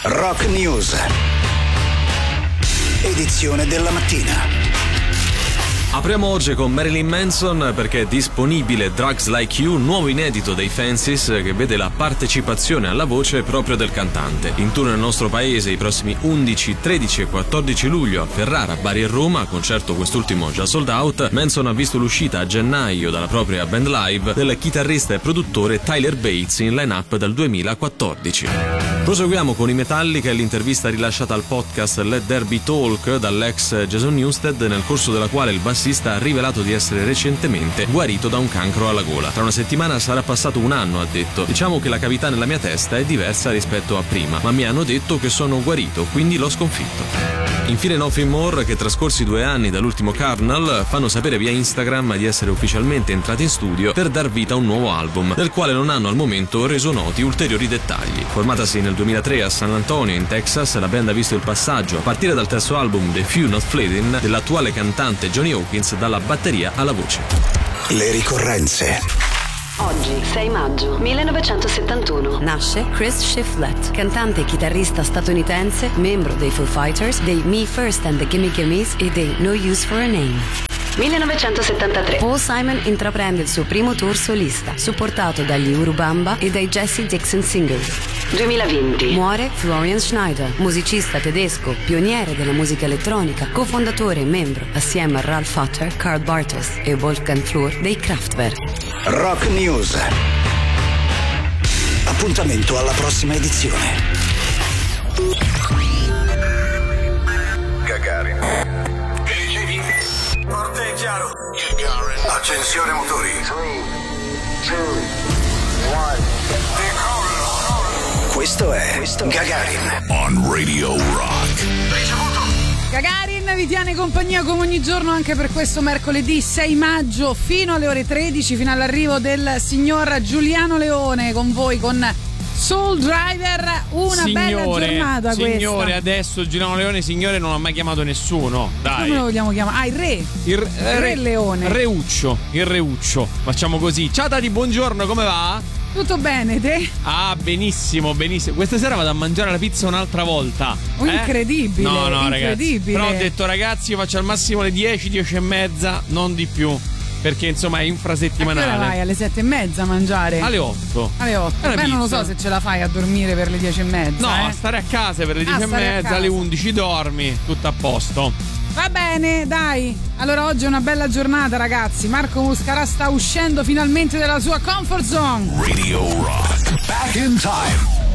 Rock News. Edizione della mattina. Apriamo oggi con Marilyn Manson perché è disponibile Drugs Like You, nuovo inedito dei Fancies che vede la partecipazione alla voce proprio del cantante. In tour nel nostro paese i prossimi 11, 13 e 14 luglio a Ferrara, Bari e Roma, concerto quest'ultimo già sold out. Manson ha visto l'uscita a gennaio dalla propria band live del chitarrista e produttore Tyler Bates in line-up dal 2014. Proseguiamo con i Metallica e l'intervista rilasciata al podcast Let There Be Talk dall'ex Jason Newsted, nel corso della quale il bassista ha rivelato di essere recentemente guarito da un cancro alla gola. Tra una settimana sarà passato un anno, ha detto. Diciamo che la cavità nella mia testa è diversa rispetto a prima, ma mi hanno detto che sono guarito, quindi l'ho sconfitto. Infine Nothing More, che trascorsi 2 anni dall'ultimo Carnal, fanno sapere via Instagram di essere ufficialmente entrati in studio per dar vita a un nuovo album, del quale non hanno al momento reso noti ulteriori dettagli. Formatasi nel 2003 a San Antonio, in Texas, la band ha visto il passaggio, a partire dal terzo album The Few Not Fleeting, dell'attuale cantante Johnny Hawkins dalla batteria alla voce. Le ricorrenze. Oggi, 6 maggio 1971, nasce Chris Shiflett, cantante e chitarrista statunitense, membro dei Foo Fighters, dei Me First and the Gimme Gimmes e dei No Use for a Name. 1973, Paul Simon intraprende il suo primo tour solista, supportato dagli Urubamba e dai Jesse Dixon Singers. 2020, muore Florian Schneider, musicista tedesco, pioniere della musica elettronica, cofondatore e membro, assieme a Ralph Hutter, Karl Bartos e Wolfgang Flür, dei Kraftwerk. Rock News. Appuntamento alla prossima edizione. Gagarin. Che dicevi? Forte e chiaro. Gagarin. Accensione motori. 3, 2, 1. Questo è Gagarin on Radio Rock. Ricevuto. Gagarin vi tiene compagnia come ogni giorno anche per questo mercoledì 6 maggio fino alle ore 13, fino all'arrivo del signor Giuliano Leone con voi con Soul Driver. Una bella giornata questa. Signore, adesso Giuliano Leone, signore, non ha mai chiamato nessuno. Dai. Come lo vogliamo chiamare? Ah, il re. Il re Leone. Il Reuccio. Facciamo così. Ciao Tati, buongiorno, come va? Tutto bene, te? Ah, benissimo, benissimo. Questa sera vado a mangiare la pizza un'altra volta. Incredibile. No, incredibile. Ragazzi. Però ho detto, ragazzi, io faccio al massimo le 10, 10 e mezza, non di più. Perché insomma è infrasettimanale. A che ora vai? Alle 7:30 a mangiare? Alle 8. Alle 8. Beh, non lo so se ce la fai a dormire per le 10:30. No, a stare a casa per le 10:30, alle 11 dormi, tutto a posto. Va bene, dai. Allora oggi è una bella giornata, ragazzi. Marco Muscarà sta uscendo finalmente dalla sua comfort zone. Radio Rock. Back in time.